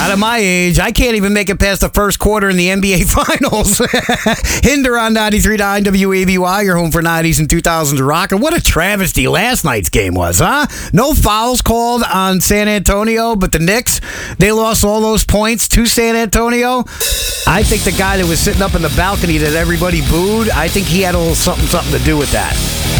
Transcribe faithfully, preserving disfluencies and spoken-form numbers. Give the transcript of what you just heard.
Not at my age. I can't even make it past the first quarter in the N B A Finals. Hinder on ninety-three point nine W A B Y, your home for nineties and two thousands rock. And what a travesty last night's game was, huh? No fouls called on San Antonio, but the Knicks, they lost all those points to San Antonio. I think the guy that was sitting up in the balcony that everybody booed, I think he had a little something, something to do with that.